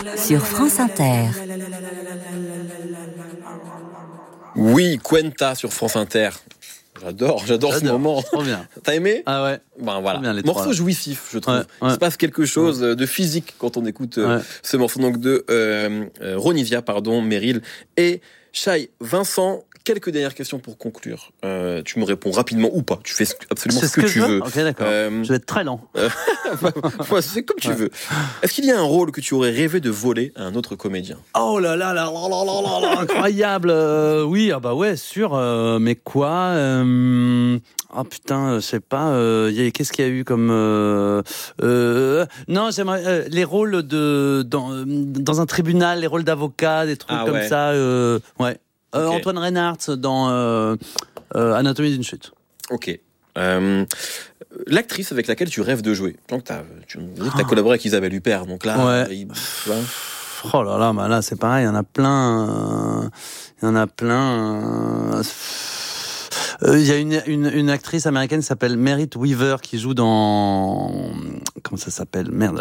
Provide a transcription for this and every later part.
sur France Inter. Oui, Cuenta sur France Inter. J'adore ce moment. Trop bien. T'as aimé ? Ah ouais. Ben voilà. Bien, les Morceau trois. jouissif, je trouve. Ouais. Il se passe quelque chose de physique quand on écoute ce morceau donc de Ronivia, Meryl et Shai. Vincent, quelques dernières questions pour conclure. Tu me réponds rapidement ou pas. Tu fais absolument ce que tu veux. Ok, d'accord. Je vais être très lent. C'est comme tu veux. Est-ce qu'il y a un rôle que tu aurais rêvé de voler à un autre comédien ? Oh là là là là là là là, incroyable. Oui, ah bah ouais, sûr. Mais quoi Oh putain, je sais pas. Qu'est-ce qu'il y a eu comme non, j'aimerais les rôles dans un tribunal, les rôles d'avocat, des trucs comme ça. Ouais. Okay. Antoine Reinhardt dans Anatomie d'une chute. Ok. L'actrice avec laquelle tu rêves de jouer. Donc tu as collaboré avec Isabelle Huppert, donc là. Ouais. Oh là là, bah là c'est pareil, il y en a plein. Il y a une actrice américaine qui s'appelle Merritt Weaver qui joue dans comment ça s'appelle ? Merde.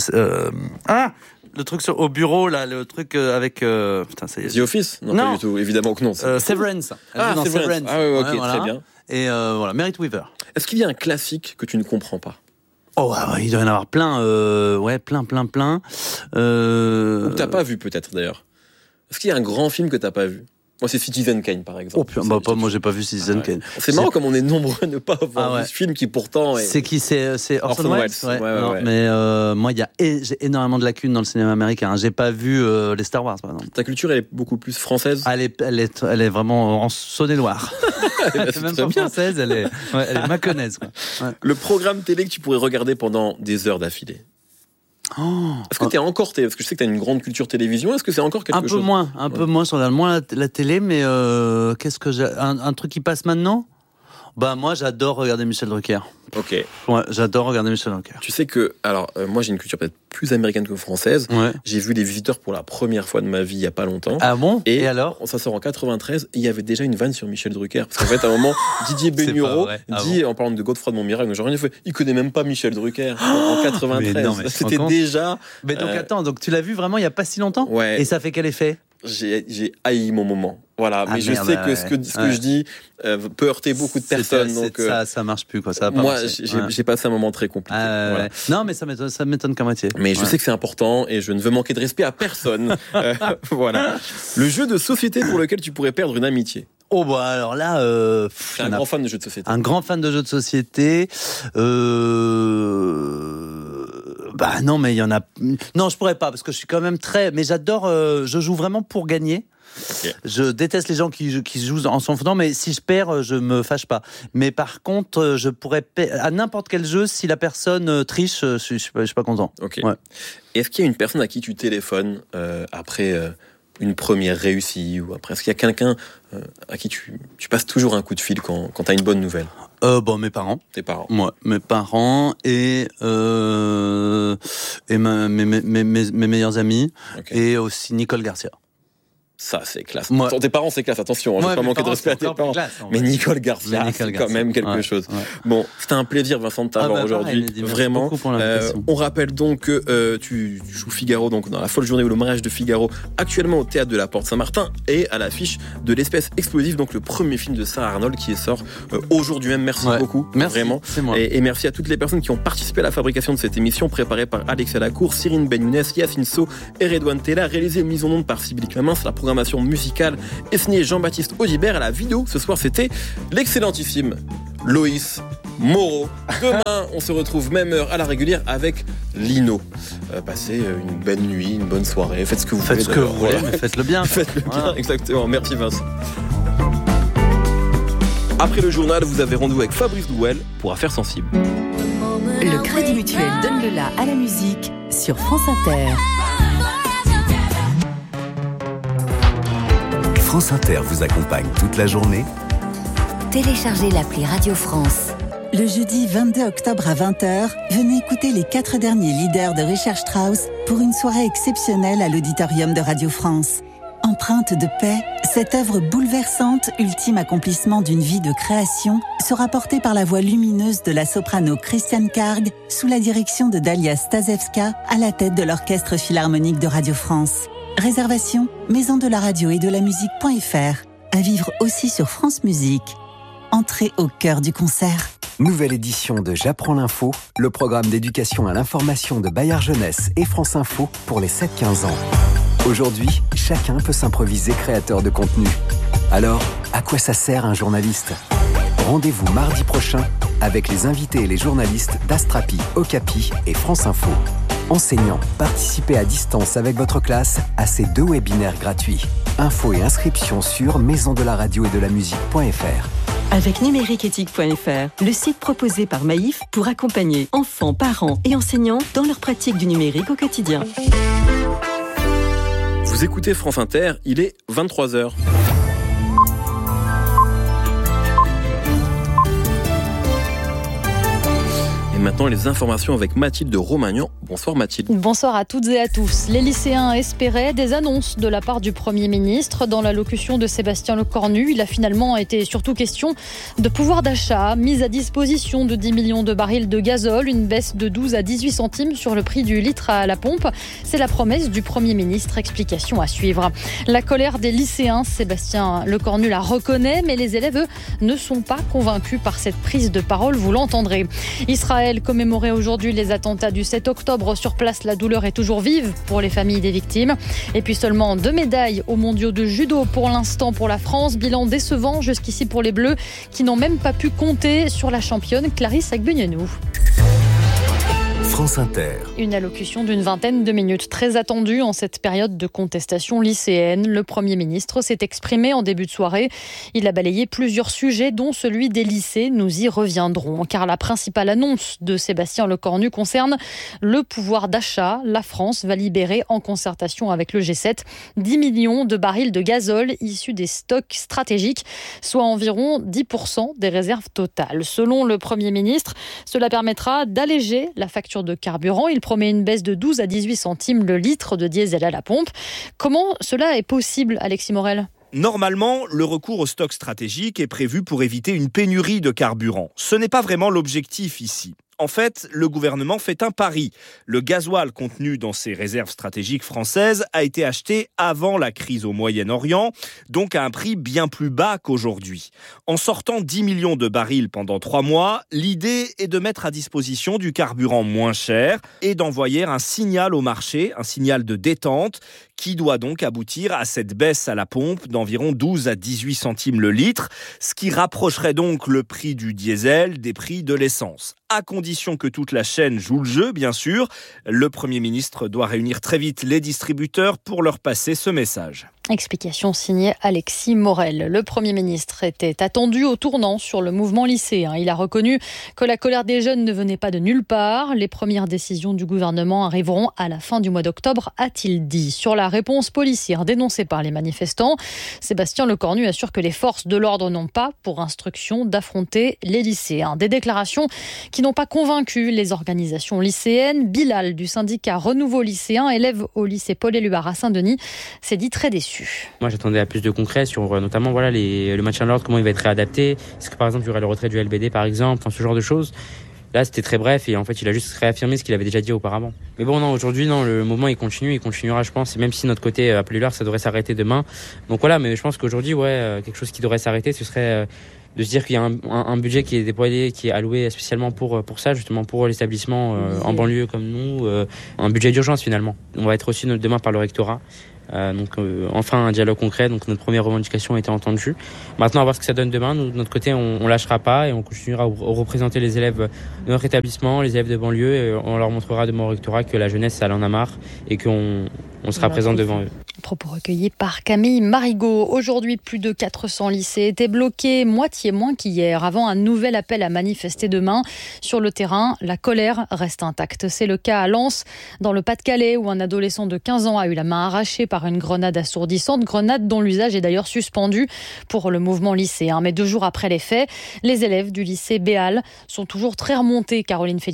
Le truc au bureau là, le truc avec putain, c'est The Office ? Non, pas du tout, évidemment que non. Severance. Severance. Ah ouais, ok, voilà. très bien. Et voilà, Merritt Weaver. Est-ce qu'il y a un classique que tu ne comprends pas ? Oh, il doit y en avoir plein. Plein. Ou que t'as pas vu peut-être d'ailleurs. Est-ce qu'il y a un grand film que t'as pas vu ? Moi, c'est Citizen Kane, par exemple. Oh, moi, j'ai pas vu Citizen Kane. C'est marrant comme on est nombreux à ne pas avoir vu ce film qui pourtant est... C'est qui ? C'est Orson Welles. Ouais. Mais moi, j'ai énormément de lacunes dans le cinéma américain. J'ai pas vu les Star Wars, par exemple. Ta culture, elle est beaucoup plus française ? Elle est vraiment en Saône-et-Loire. Elle est même pas française, elle est maconnaise. Ouais. Le programme télé que tu pourrais regarder pendant des heures d'affilée ? Est-ce que t'es encore télé ? Parce que je sais que t'as une grande culture télévision. Est-ce que c'est encore quelque chose ? Un peu moins. Je regarde moins la télé, mais qu'est-ce que j'ai un truc qui passe maintenant ? Bah moi j'adore regarder Michel Drucker. Ok. Ouais, j'adore regarder Michel Drucker. Tu sais que, alors moi j'ai une culture peut-être plus américaine que française. Ouais. J'ai vu Les Visiteurs pour la première fois de ma vie il y a pas longtemps. Ah bon ? Et alors ? Ça sort en 93 et il y avait déjà une vanne sur Michel Drucker. Parce qu'en fait à un moment Didier Bénureau dit en parlant de Godefroy de Montmirail, genre il connaît même pas Michel Drucker en 93. Mais non, mais c'était déjà. Mais donc attends, donc tu l'as vu vraiment il y a pas si longtemps ? Ouais. Et ça fait quel effet ? J'ai haï mon moment. Voilà, mais je sais que ce que je dis peut heurter beaucoup de personnes. Donc ça marche plus quoi. Ça va pas moi, marcher. j'ai passé un moment très compliqué. Voilà. Non, mais ça m'étonne qu'à moitié. Mais je sais que c'est important et je ne veux manquer de respect à personne. Voilà. Le jeu de société pour lequel tu pourrais perdre une amitié. Oh bah alors là, t'es un grand fan de jeux de société. Un grand fan de jeux de société. Bah non, mais il y en a. Non, je pourrais pas parce que je suis quand même très. Mais j'adore. Je joue vraiment pour gagner. Okay. Je déteste les gens qui jouent en s'en foutant, mais si je perds, je me fâche pas. Mais par contre, je pourrais à n'importe quel jeu, si la personne triche, je suis pas content. Ok. Ouais. Est-ce qu'il y a une personne à qui tu téléphones après une première réussie ou après, est-ce qu'il y a quelqu'un à qui tu passes toujours un coup de fil quand t'as une bonne nouvelle ? Bon, mes parents. Tes parents. Ouais, mes parents et mes meilleurs amis, okay. Et aussi Nicole Garcia. Ça, c'est classe. Ouais. Tes parents, c'est classe. Attention, je vais pas manquer de respect à tes parents. Classe, mais Nicole Garcia, c'est quand même quelque chose. Ouais. Bon, c'était un plaisir, Vincent, de t'avoir aujourd'hui. Vraiment. On rappelle donc que tu joues Figaro donc dans La Folle Journée ou Le Mariage de Figaro, actuellement au Théâtre de la Porte Saint-Martin et à l'affiche de L'Espèce Explosive, donc le premier film de Sarah Arnold qui sort aujourd'hui même. Merci beaucoup. Merci, vraiment. C'est moi. Et merci à toutes les personnes qui ont participé à la fabrication de cette émission, préparée par Alexia Lacour, Cyrine Benyounès, Yacine So et Redouane Tella, réalisée et mise en onde par Sybille Clamence. La programmation musicale est signée Jean-Baptiste Audibert. À la vidéo ce soir, c'était l'excellentissime Loïs Moreau. Demain, on se retrouve même heure à la régulière avec Lino. Passez une bonne nuit, une bonne soirée. Faites ce que vous voulez. Faites ce que vous voulez, mais faites-le bien. Faites-le bien, exactement. Merci Vincent. Après le journal, vous avez rendez-vous avec Fabrice Douel pour Affaires sensibles. Le Crédit Mutuel donne le la à la musique sur France Inter. France Inter vous accompagne toute la journée. Téléchargez l'appli Radio France. Le jeudi 22 octobre à 20h, venez écouter les 4 derniers leaders de Richard Strauss pour une soirée exceptionnelle à l'auditorium de Radio France. Empreinte de paix, cette œuvre bouleversante, ultime accomplissement d'une vie de création, sera portée par la voix lumineuse de la soprano Christiane Karg, sous la direction de Dalia Stasevska, à la tête de l'Orchestre Philharmonique de Radio France. Réservation, maison de la radio et de la musique.fr. À vivre aussi sur France Musique. Entrez au cœur du concert. Nouvelle édition de J'apprends l'info, le programme d'éducation à l'information de Bayard Jeunesse et France Info pour les 7-15 ans. Aujourd'hui, chacun peut s'improviser créateur de contenu. Alors, à quoi ça sert un journaliste ? Rendez-vous mardi prochain avec les invités et les journalistes d'Astrapi, Okapi et France Info. Enseignants, participez à distance avec votre classe à ces 2 webinaires gratuits. Infos et inscriptions sur maisondelaradio-et-de-la-musique.fr. Avec numériqueéthique.fr, le site proposé par Maïf pour accompagner enfants, parents et enseignants dans leur pratique du numérique au quotidien. Vous écoutez France Inter, il est 23h. Et maintenant, les informations avec Mathilde Romagnan. Bonsoir Mathilde. Bonsoir à toutes et à tous. Les lycéens espéraient des annonces de la part du Premier ministre. Dans l'allocution de Sébastien Lecornu, il a finalement été surtout question de pouvoir d'achat, mise à disposition de 10 millions de barils de gazole, une baisse de 12 à 18 centimes sur le prix du litre à la pompe. C'est la promesse du Premier ministre. Explication à suivre. La colère des lycéens, Sébastien Lecornu la reconnaît, mais les élèves, eux, ne sont pas convaincus par cette prise de parole. Vous l'entendrez. Israël commémorait aujourd'hui les attentats du 7 octobre. Sur place, la douleur est toujours vive pour les familles des victimes. Et puis seulement 2 médailles aux mondiaux de judo pour l'instant pour la France. Bilan décevant jusqu'ici pour les Bleus qui n'ont même pas pu compter sur la championne Clarisse Agbenienou. France Inter. Une allocution d'une vingtaine de minutes, très attendue en cette période de contestation lycéenne. Le Premier ministre s'est exprimé en début de soirée. Il a balayé plusieurs sujets, dont celui des lycées. Nous y reviendrons, car la principale annonce de Sébastien Lecornu concerne le pouvoir d'achat. La France va libérer, en concertation avec le G7, 10 millions de barils de gazole issus des stocks stratégiques, soit environ 10% des réserves totales. Selon le Premier ministre, cela permettra d'alléger la facture de carburant. Il promet une baisse de 12 à 18 centimes le litre de diesel à la pompe. Comment cela est possible, Alexis Morel ? Normalement, le recours au stock stratégique est prévu pour éviter une pénurie de carburant. Ce n'est pas vraiment l'objectif ici. En fait, le gouvernement fait un pari. Le gasoil contenu dans ces réserves stratégiques françaises a été acheté avant la crise au Moyen-Orient, donc à un prix bien plus bas qu'aujourd'hui. En sortant 10 millions de barils pendant 3 mois, l'idée est de mettre à disposition du carburant moins cher et d'envoyer un signal au marché, un signal de détente, qui doit donc aboutir à cette baisse à la pompe d'environ 12 à 18 centimes le litre, ce qui rapprocherait donc le prix du diesel des prix de l'essence. À condition que toute la chaîne joue le jeu, bien sûr. Le Premier ministre doit réunir très vite les distributeurs pour leur passer ce message. Explication signée Alexis Morel. Le Premier ministre était attendu au tournant sur le mouvement lycéen. Il a reconnu que la colère des jeunes ne venait pas de nulle part. Les premières décisions du gouvernement arriveront à la fin du mois d'octobre, a-t-il dit. Sur la réponse policière dénoncée par les manifestants, Sébastien Lecornu assure que les forces de l'ordre n'ont pas pour instruction d'affronter les lycéens. Des déclarations qui n'ont pas convaincu les organisations lycéennes. Bilal du syndicat Renouveau lycéen, élève au lycée Paul-Éluard à Saint-Denis, s'est dit très déçu. Moi j'attendais à plus de concret sur notamment le maintien de l'ordre, comment il va être réadapté. Est-ce que par exemple il y aurait le retrait du LBD par exemple, ce genre de choses. Là c'était très bref et en fait il a juste réaffirmé ce qu'il avait déjà dit auparavant. Mais bon non, aujourd'hui non, le mouvement il continuera je pense, et même si notre côté à Paul-Éluard ça devrait s'arrêter demain. Donc voilà, mais je pense qu'aujourd'hui quelque chose qui devrait s'arrêter ce serait de se dire qu'il y a un budget qui est déployé, qui est alloué spécialement pour ça, justement pour l'établissement en banlieue comme nous, un budget d'urgence finalement. On va être aussi demain par le rectorat. Enfin un dialogue concret, donc notre première revendication a été entendue. Maintenant à voir ce que ça donne demain. Nous de notre côté on lâchera pas et on continuera à représenter les élèves de notre établissement, les élèves de banlieue, et on leur montrera demain au rectorat que la jeunesse elle en a marre et qu'on sera présent devant eux. Propos recueillis par Camille Marigot. Aujourd'hui, plus de 400 lycées étaient bloqués, moitié moins qu'hier, avant un nouvel appel à manifester demain. Sur le terrain, la colère reste intacte. C'est le cas à Lens, dans le Pas-de-Calais, où un adolescent de 15 ans a eu la main arrachée par une grenade assourdissante, grenade dont l'usage est d'ailleurs suspendu pour le mouvement lycéen. Mais 2 jours après les faits, les élèves du lycée Béal sont toujours très remontés, Caroline Félix.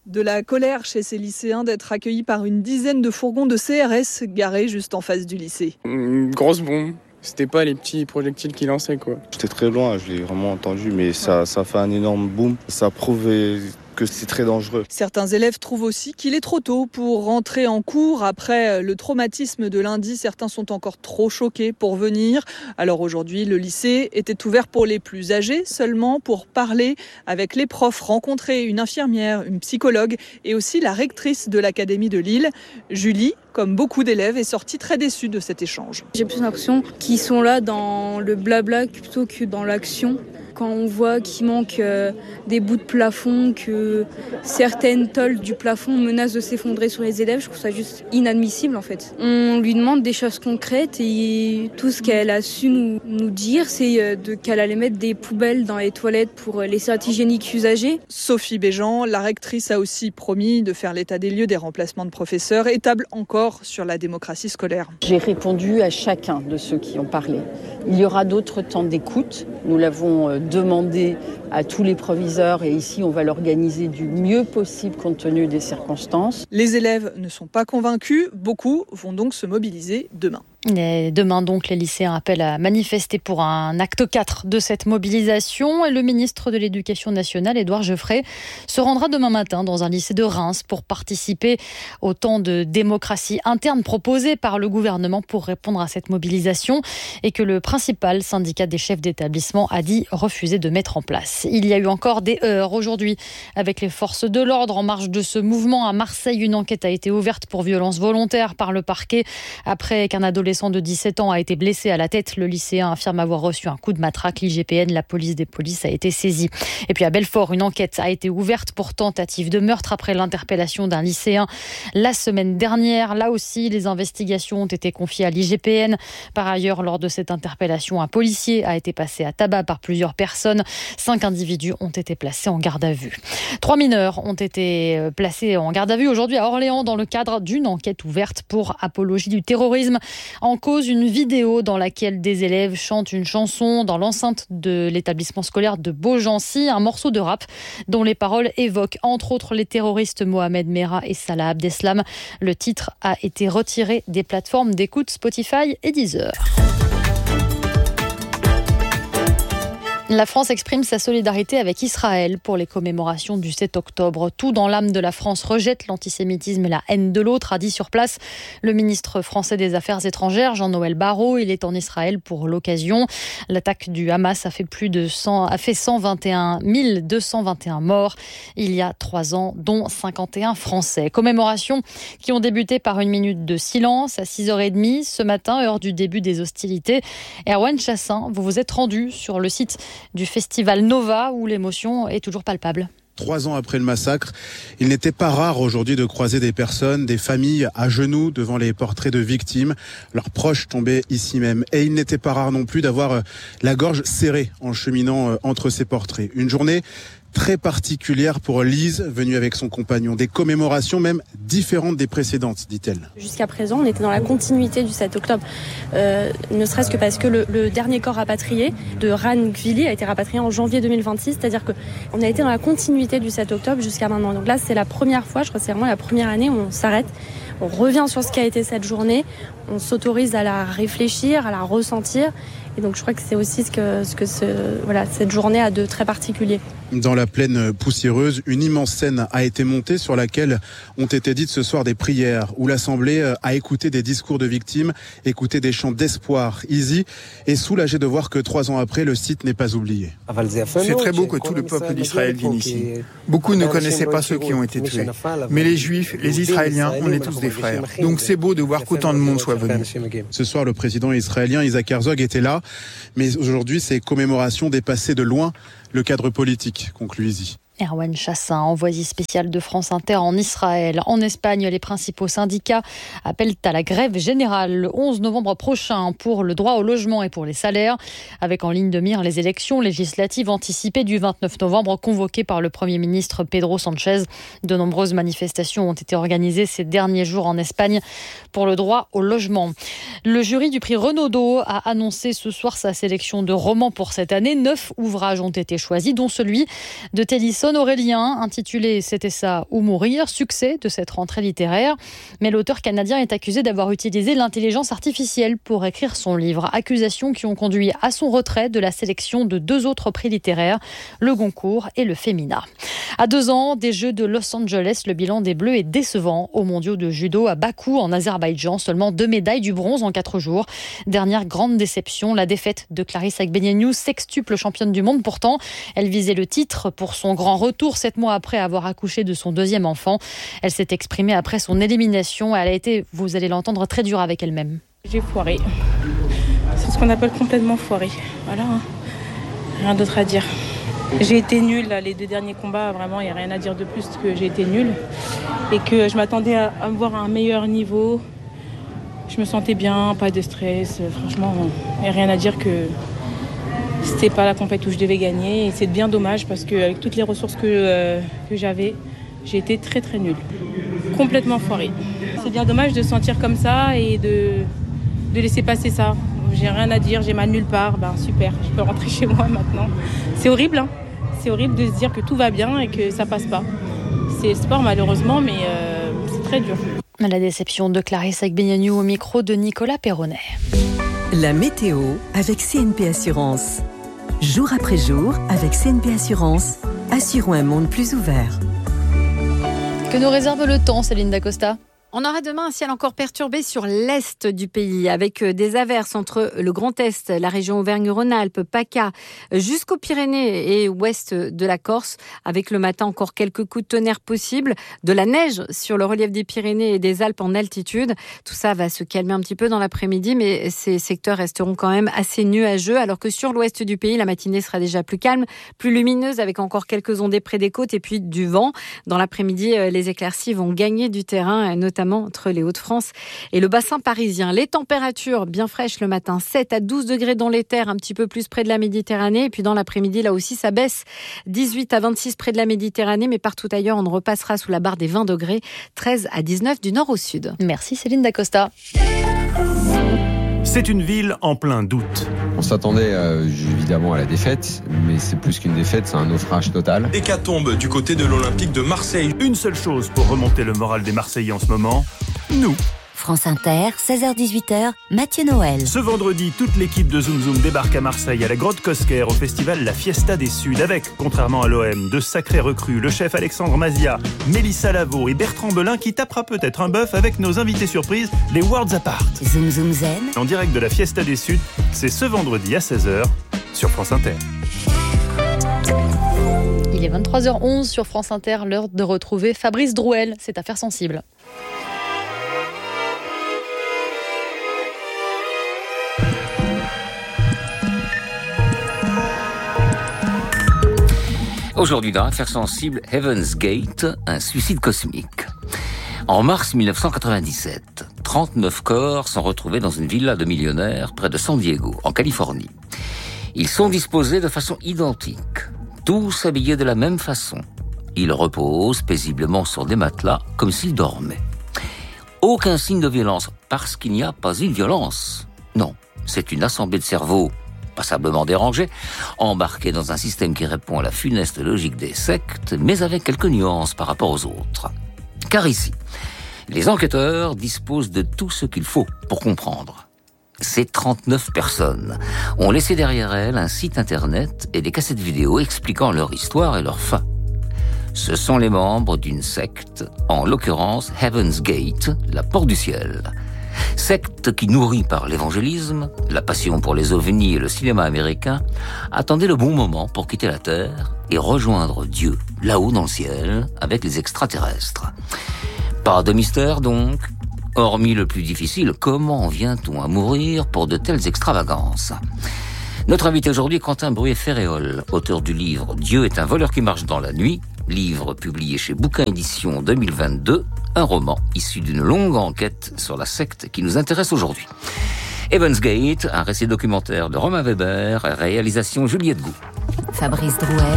De la colère chez ces lycéens d'être accueillis par une dizaine de fourgons de CRS garés juste en face du lycée. Une grosse bombe. C'était pas les petits projectiles qu'ils lançaient, quoi. J'étais très loin, je l'ai vraiment entendu, mais ça fait un énorme boom. Ça prouvait que c'est très dangereux. Certains élèves trouvent aussi qu'il est trop tôt pour rentrer en cours. Après le traumatisme de lundi, certains sont encore trop choqués pour venir. Alors aujourd'hui, le lycée était ouvert pour les plus âgés, seulement pour parler avec les profs, rencontrer une infirmière, une psychologue et aussi la rectrice de l'Académie de Lille. Julie, comme beaucoup d'élèves, est sortie très déçue de cet échange. J'ai plus l'impression qu'ils sont là dans le blabla plutôt que dans l'action. Quand on voit qu'il manque des bouts de plafond, que certaines tôles du plafond menacent de s'effondrer sur les élèves, je trouve ça juste inadmissible en fait. On lui demande des choses concrètes et tout ce qu'elle a su nous dire, c'est qu'elle allait mettre des poubelles dans les toilettes pour les serviettes hygiéniques usagées. Sophie Béjean, la rectrice, a aussi promis de faire l'état des lieux des remplacements de professeurs et table encore sur la démocratie scolaire. J'ai répondu à chacun de ceux qui ont parlé. Il y aura d'autres temps d'écoute. Nous l'avons demandé à tous les proviseurs et ici on va l'organiser du mieux possible compte tenu des circonstances. Les élèves ne sont pas convaincus, beaucoup vont donc se mobiliser demain. Et demain donc, les lycéens appellent à manifester pour un acte 4 de cette mobilisation. Et le ministre de l'Éducation nationale, Édouard Geoffrey, se rendra demain matin dans un lycée de Reims pour participer au temps de démocratie interne proposé par le gouvernement pour répondre à cette mobilisation et que le principal syndicat des chefs d'établissement a dit refuser de mettre en place. Il y a eu encore des heurts aujourd'hui avec les forces de l'ordre en marge de ce mouvement. À Marseille, une enquête a été ouverte pour violence volontaire par le parquet après qu'un adolescent de 17 ans a été blessé à la tête. Le lycéen affirme avoir reçu un coup de matraque. L'IGPN, la police des polices, a été saisie. Et puis à Belfort, une enquête a été ouverte pour tentative de meurtre après l'interpellation d'un lycéen la semaine dernière. Là aussi, les investigations ont été confiées à l'IGPN. Par ailleurs, lors de cette interpellation, un policier a été passé à tabac par plusieurs personnes. 5 individus ont été placés en garde à vue. 3 mineurs ont été placés en garde à vue aujourd'hui à Orléans dans le cadre d'une enquête ouverte pour apologie du terrorisme. En cause, une vidéo dans laquelle des élèves chantent une chanson dans l'enceinte de l'établissement scolaire de Beaugency, un morceau de rap dont les paroles évoquent entre autres les terroristes Mohamed Merah et Salah Abdeslam. Le titre a été retiré des plateformes d'écoute Spotify et Deezer. La France exprime sa solidarité avec Israël pour les commémorations du 7 octobre. Tout dans l'âme de la France rejette l'antisémitisme et la haine de l'autre, a dit sur place le ministre français des Affaires étrangères, Jean-Noël Barrot. Il est en Israël pour l'occasion. L'attaque du Hamas a fait 121 221 morts il y a 3 ans, dont 51 Français. Commémorations qui ont débuté par une minute de silence à 6h30 ce matin, heure du début des hostilités. Erwan Chassin, vous vous êtes rendu sur le site du festival Nova où l'émotion est toujours palpable. 3 ans après le massacre, il n'était pas rare aujourd'hui de croiser des personnes, des familles à genoux devant les portraits de victimes, leurs proches tombaient ici même. Et il n'était pas rare non plus d'avoir la gorge serrée en cheminant entre ces portraits. Une journée très particulière pour Lise, venue avec son compagnon. Des commémorations même différentes des précédentes, dit-elle. Jusqu'à présent, on était dans la continuité du 7 octobre. Ne serait-ce que parce que le dernier corps rapatrié de Ran Gvili a été rapatrié en janvier 2026. C'est-à-dire qu'on a été dans la continuité du 7 octobre jusqu'à maintenant. Donc là, c'est la première fois, je crois que c'est vraiment la première année où on s'arrête. On revient sur ce qu'a été cette journée. On s'autorise à la réfléchir, à la ressentir. Et donc je crois que c'est aussi ce que cette journée a de très particulier. Dans la plaine poussiéreuse, une immense scène a été montée sur laquelle ont été dites ce soir des prières, où l'Assemblée a écouté des discours de victimes, écouté des chants d'espoir. Izzy est soulagé de voir que 3 ans après, le site n'est pas oublié. C'est très beau que tout le peuple d'Israël vienne ici. Beaucoup ne connaissaient pas ceux qui ont été tués. Mais les Juifs, les Israéliens, on est tous des frères. Donc c'est beau de voir qu'autant de monde soit venu. Ce soir, le président israélien Isaac Herzog était là. Mais aujourd'hui, ces commémorations dépassaient de loin le cadre politique, conclut Izzy. Erwan Chassin, envoyé spécial de France Inter en Israël. En Espagne, les principaux syndicats appellent à la grève générale le 11 novembre prochain pour le droit au logement et pour les salaires, avec en ligne de mire les élections législatives anticipées du 29 novembre convoquées par le Premier ministre Pedro Sánchez. De nombreuses manifestations ont été organisées ces derniers jours en Espagne pour le droit au logement. Le jury du prix Renaudot a annoncé ce soir sa sélection de romans pour cette année. 9 ouvrages ont été choisis, dont celui de Tennyson John Aurélien, intitulé « C'était ça ou mourir », succès de cette rentrée littéraire. Mais l'auteur canadien est accusé d'avoir utilisé l'intelligence artificielle pour écrire son livre. Accusations qui ont conduit à son retrait de la sélection de 2 autres prix littéraires, le Goncourt et le Femina. À 2 ans des Jeux de Los Angeles, le bilan des Bleus est décevant. Aux mondiaux de judo à Bakou, en Azerbaïdjan, seulement 2 médailles, du bronze en 4 jours. Dernière grande déception, la défaite de Clarisse Agbenienou, sextuple championne du monde. Pourtant, elle visait le titre pour son grand retour 7 mois après avoir accouché de son 2e enfant. Elle s'est exprimée après son élimination. Elle a été, vous allez l'entendre, très dure avec elle-même. J'ai foiré. C'est ce qu'on appelle complètement foiré. Voilà, rien d'autre à dire. J'ai été nulle là, les 2 derniers combats, vraiment, il n'y a rien à dire de plus que j'ai été nulle. Et que je m'attendais à me voir à un meilleur niveau. Je me sentais bien, pas de stress. Franchement, il n'y a rien à dire que c'était pas la compétition où je devais gagner. Et c'est bien dommage parce qu'avec toutes les ressources que j'avais, j'ai été très très nulle. Complètement foirée. C'est bien dommage de se sentir comme ça et de laisser passer ça. J'ai rien à dire, j'ai mal nulle part. Ben super, je peux rentrer chez moi maintenant. C'est horrible, hein. C'est horrible de se dire que tout va bien et que ça passe pas. C'est le sport malheureusement, mais c'est très dur. La déception de Clarisse Agbenienou au micro de Nicolas Perronnet. La météo avec CNP Assurance. Jour après jour, avec CNP Assurance, assurons un monde plus ouvert. Que nous réserve le temps, Céline Dacosta? On aura demain un ciel encore perturbé sur l'est du pays, avec des averses entre le Grand Est, la région Auvergne-Rhône-Alpes, PACA, jusqu'aux Pyrénées et ouest de la Corse, avec le matin encore quelques coups de tonnerre possibles, de la neige sur le relief des Pyrénées et des Alpes en altitude. Tout ça va se calmer un petit peu dans l'après-midi, mais ces secteurs resteront quand même assez nuageux, alors que sur l'ouest du pays, la matinée sera déjà plus calme, plus lumineuse, avec encore quelques ondées près des côtes et puis du vent. Dans l'après-midi, les éclaircies vont gagner du terrain, notamment entre les Hauts-de-France et le bassin parisien. Les températures bien fraîches le matin, 7 à 12 degrés dans les terres, un petit peu plus près de la Méditerranée. Et puis dans l'après-midi, là aussi, ça baisse, 18 à 26 près de la Méditerranée, mais partout ailleurs, on repassera sous la barre des 20 degrés, 13 à 19 du nord au sud. Merci Céline Dacosta. C'est une ville en plein doute. On s'attendait évidemment à la défaite, mais c'est plus qu'une défaite, c'est un naufrage total. Hécatombe du côté de l'Olympique de Marseille. Une seule chose pour remonter le moral des Marseillais en ce moment, nous. France Inter, 16h-18h, Mathieu Noël. Ce vendredi, toute l'équipe de Zoom Zoom débarque à Marseille, à la Grotte Cosquer, au festival La Fiesta des Suds, avec, contrairement à l'OM, de sacrés recrues, le chef Alexandre Mazia, Mélissa Lavo et Bertrand Belin, qui tapera peut-être un bœuf avec nos invités surprises, les Worlds Apart. Zoom Zoom Zen. En direct de la Fiesta des Suds, c'est ce vendredi à 16h, sur France Inter. Il est 23h11 sur France Inter, l'heure de retrouver Fabrice Drouel. C'est Affaires sensibles. Aujourd'hui dans Affaires sensibles, Heaven's Gate, un suicide cosmique. En mars 1997, 39 corps sont retrouvés dans une villa de millionnaires près de San Diego, en Californie. Ils sont disposés de façon identique, tous habillés de la même façon. Ils reposent paisiblement sur des matelas comme s'ils dormaient. Aucun signe de violence, parce qu'il n'y a pas une violence. Non, c'est une assemblée de cerveaux passablement dérangés, embarqués dans un système qui répond à la funeste logique des sectes, mais avec quelques nuances par rapport aux autres. Car ici, les enquêteurs disposent de tout ce qu'il faut pour comprendre. Ces 39 personnes ont laissé derrière elles un site internet et des cassettes vidéo expliquant leur histoire et leur fin. Ce sont les membres d'une secte, en l'occurrence Heaven's Gate, la porte du ciel. Secte qui, nourrie par l'évangélisme, la passion pour les ovnis et le cinéma américain, attendait le bon moment pour quitter la Terre et rejoindre Dieu, là-haut dans le ciel, avec les extraterrestres. Pas de mystère donc, hormis le plus difficile, comment vient-on à mourir pour de telles extravagances ? Notre invité aujourd'hui est Quentin Bruet-Ferréol, auteur du livre « Dieu est un voleur qui marche dans la nuit », livre publié chez Bouquin Édition 2022, un roman issu d'une longue enquête sur la secte qui nous intéresse aujourd'hui. Heaven's Gate, un récit documentaire de Romain Weber, réalisation Juliette Gou. Fabrice Drouel.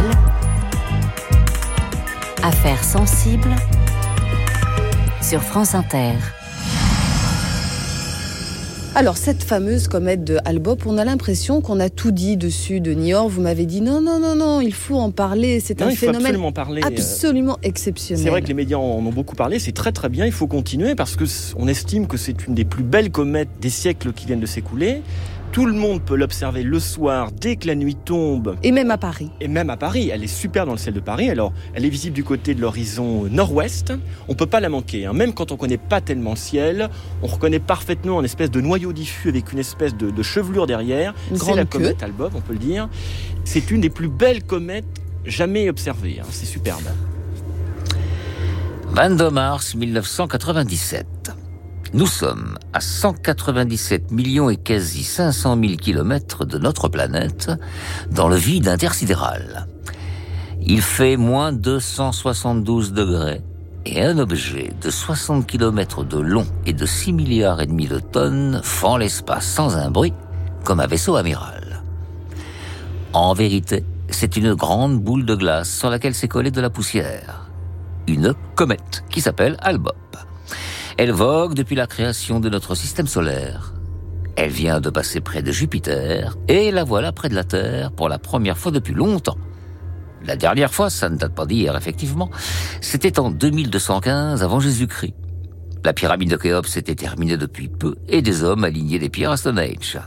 Affaires sensibles sur France Inter. Alors, cette fameuse comète de Hale-Bopp, on a l'impression qu'on a tout dit dessus de Niort. Vous m'avez dit non, il faut en parler. C'est un phénomène absolument exceptionnel. C'est vrai que les médias en ont beaucoup parlé. C'est très très bien. Il faut continuer parce qu'on estime que c'est une des plus belles comètes des siècles qui viennent de s'écouler. Tout le monde peut l'observer le soir, dès que la nuit tombe. Et même à Paris. Elle est super dans le ciel de Paris. Alors, elle est visible du côté de l'horizon nord-ouest. On ne peut pas la manquer. Même quand on ne connaît pas tellement le ciel, on reconnaît parfaitement un espèce de noyau diffus avec une espèce de chevelure derrière. C'est la comète Hale-Bopp, on peut le dire. C'est une des plus belles comètes jamais observées. C'est superbe. 22 mars 1997. Nous sommes à 197 millions et quasi 500 000 kilomètres de notre planète, dans le vide intersidéral. Il fait moins 272 degrés et un objet de 60 kilomètres de long et de 6 milliards et demi de tonnes fend l'espace sans un bruit, comme un vaisseau amiral. En vérité, c'est une grande boule de glace sur laquelle s'est collée de la poussière. Une comète qui s'appelle Hale-Bopp. Elle vogue depuis la création de notre système solaire. Elle vient de passer près de Jupiter et la voilà près de la Terre pour la première fois depuis longtemps. La dernière fois, ça ne date pas d'hier effectivement, c'était en 2215 avant Jésus-Christ. La pyramide de Khéops s'était terminée depuis peu et des hommes alignaient des pierres à Stone Age.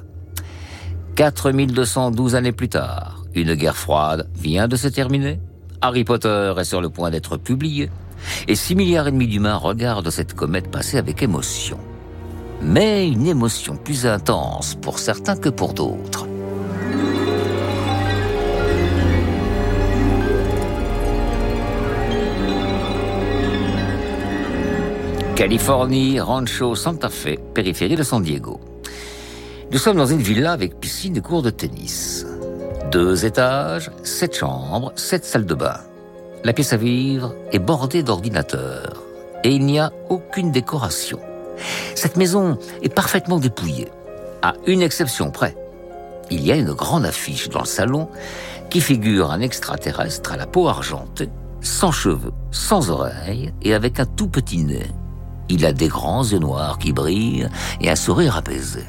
4212 années plus tard, une guerre froide vient de se terminer. Harry Potter est sur le point d'être publié. Et 6 milliards et demi d'humains regardent cette comète passer avec émotion. Mais une émotion plus intense pour certains que pour d'autres. Californie, Rancho Santa Fe, périphérie de San Diego. Nous sommes dans une villa avec piscine et cours de tennis. 2 étages, 7 chambres, 7 salles de bain. La pièce à vivre est bordée d'ordinateurs et il n'y a aucune décoration. Cette maison est parfaitement dépouillée, à une exception près. Il y a une grande affiche dans le salon qui figure un extraterrestre à la peau argentée, sans cheveux, sans oreilles et avec un tout petit nez. Il a des grands yeux noirs qui brillent et un sourire apaisé.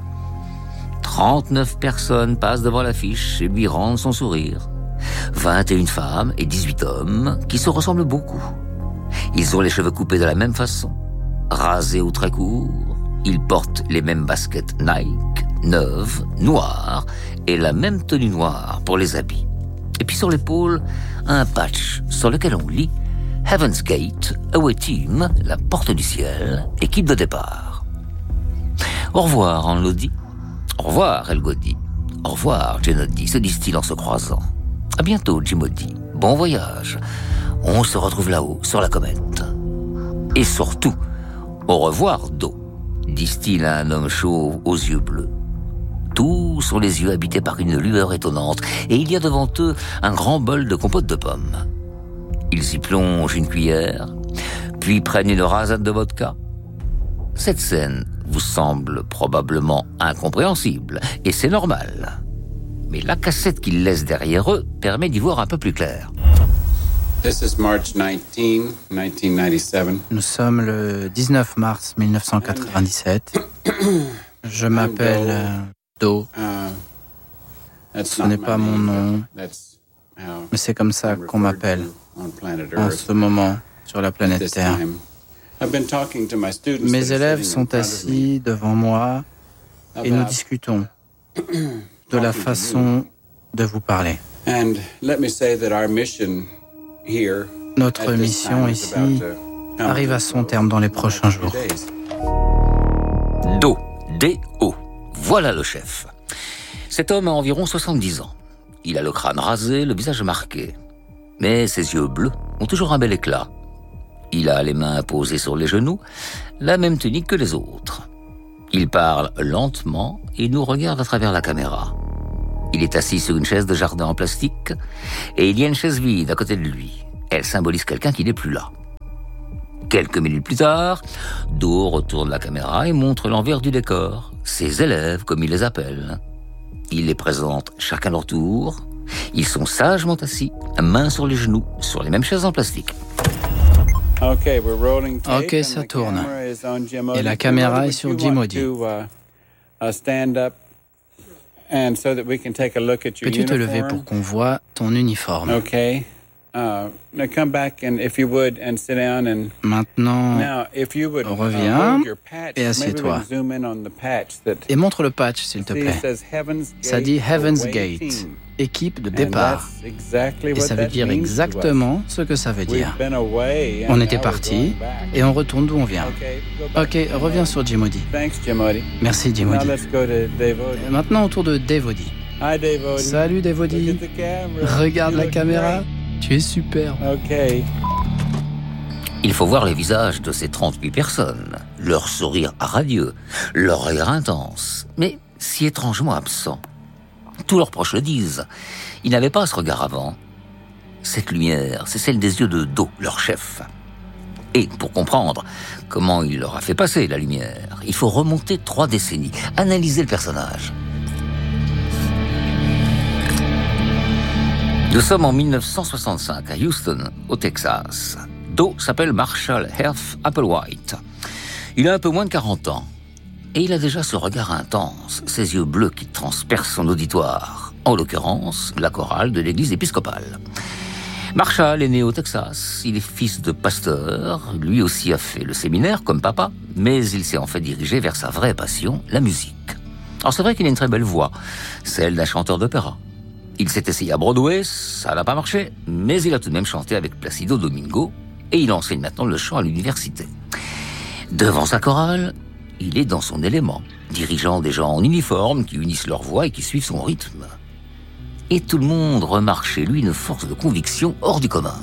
39 personnes passent devant l'affiche et lui rendent son sourire. 21 femmes et 18 hommes qui se ressemblent beaucoup. Ils ont les cheveux coupés de la même façon, rasés ou très courts. Ils portent les mêmes baskets Nike, neuves, noires, et la même tenue noire pour les habits. Et puis sur l'épaule, un patch sur lequel on lit « Heaven's Gate, Away Team, la porte du ciel, équipe de départ ». Au revoir, Anne-Lodi. Au revoir, Elgodi. Au revoir, Genodi, se disent-ils en se croisant. À bientôt, Jimodi. Bon voyage. On se retrouve là-haut, sur la comète. Et surtout, au revoir, Do, disent-ils à un homme chauve aux yeux bleus. Tous sont les yeux habités par une lueur étonnante, et il y a devant eux un grand bol de compote de pommes. Ils y plongent une cuillère, puis prennent une rasade de vodka. Cette scène vous semble probablement incompréhensible, et c'est normal. Mais la cassette qu'ils laissent derrière eux permet d'y voir un peu plus clair. This is March 19, 1997. Nous sommes le 19 mars 1997. Je m'appelle Do. Ce n'est pas mon nom, mais c'est comme ça qu'on m'appelle en ce moment sur la planète Terre. Mes élèves sont assis devant moi et nous discutons de la façon de vous parler. Notre mission ici arrive à son terme dans les prochains jours. Do, D-O, voilà le chef. Cet homme a environ 70 ans. Il a le crâne rasé, le visage marqué. Mais ses yeux bleus ont toujours un bel éclat. Il a les mains posées sur les genoux, la même tunique que les autres. Il parle lentement et nous regarde à travers la caméra. Il est assis sur une chaise de jardin en plastique et il y a une chaise vide à côté de lui. Elle symbolise quelqu'un qui n'est plus là. Quelques minutes plus tard, Do retourne la caméra et montre l'envers du décor, ses élèves comme il les appelle. Il les présente chacun leur tour. Ils sont sagement assis, mains sur les genoux, sur les mêmes chaises en plastique. Ok, ça tourne. Et la caméra est sur Jimodi. Peux-tu te lever pour qu'on voit ton uniforme? Maintenant, reviens et assieds-toi. Et montre le patch, s'il te plaît. Ça dit Heaven's Gate, équipe de départ. Et ça veut dire exactement ce que ça veut dire. On était parti et on retourne d'où on vient. Ok, reviens sur Jimody. Merci Jimody. Maintenant au tour de Devody. Salut Devody. Regarde la caméra. Tu es super. Il faut voir les visages de ces 38 personnes, leur sourire radieux, leur rire intense, mais si étrangement absent. Tous leurs proches le disent. Ils n'avaient pas ce regard avant. Cette lumière, c'est celle des yeux de Do, leur chef. Et pour comprendre comment il leur a fait passer la lumière, il faut remonter 3 décennies, analyser le personnage. Nous sommes en 1965 à Houston, au Texas. Do s'appelle Marshall Heath Applewhite. Il a un peu moins de 40 ans. Et il a déjà ce regard intense, ces yeux bleus qui transpercent son auditoire. En l'occurrence, la chorale de l'église épiscopale. Marshall est né au Texas. Il est fils de pasteur. Lui aussi a fait le séminaire, comme papa. Mais il s'est en fait dirigé vers sa vraie passion, la musique. Alors c'est vrai qu'il a une très belle voix, celle d'un chanteur d'opéra. Il s'est essayé à Broadway, ça n'a pas marché, mais il a tout de même chanté avec Placido Domingo, et il enseigne maintenant le chant à l'université. Devant sa chorale, il est dans son élément, dirigeant des gens en uniforme qui unissent leur voix et qui suivent son rythme. Et tout le monde remarque chez lui une force de conviction hors du commun.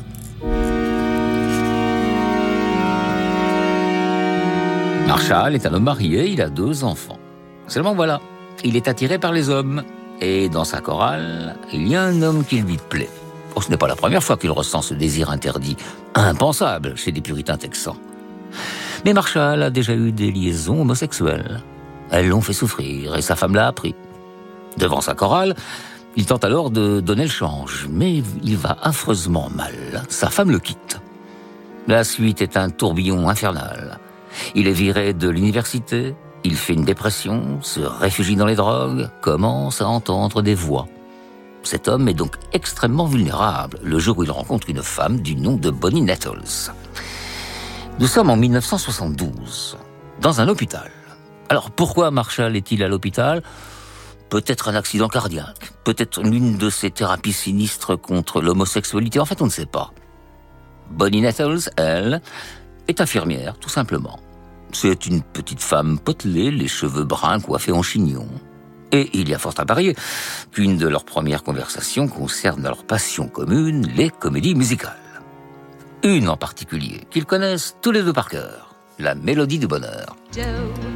Marshall est un homme marié, il a 2 enfants. Seulement voilà, il est attiré par les hommes. Et dans sa chorale, il y a un homme qui lui plaît. Oh, ce n'est pas la première fois qu'il ressent ce désir interdit, impensable chez des puritains texans. Mais Marshall a déjà eu des liaisons homosexuelles. Elles l'ont fait souffrir et sa femme l'a appris. Devant sa chorale, il tente alors de donner le change, mais il va affreusement mal. Sa femme le quitte. La suite est un tourbillon infernal. Il est viré de l'université. Il fait une dépression, se réfugie dans les drogues, commence à entendre des voix. Cet homme est donc extrêmement vulnérable le jour où il rencontre une femme du nom de Bonnie Nettles. Nous sommes en 1972, dans un hôpital. Alors pourquoi Marshall est-il à l'hôpital ? Peut-être un accident cardiaque, peut-être l'une de ces thérapies sinistres contre l'homosexualité, en fait on ne sait pas. Bonnie Nettles, elle, est infirmière, tout simplement. C'est une petite femme potelée, les cheveux bruns coiffés en chignon. Et il y a fort à parier qu'une de leurs premières conversations concerne leur passion commune, les comédies musicales. Une en particulier, qu'ils connaissent tous les 2 par cœur, la Mélodie du bonheur.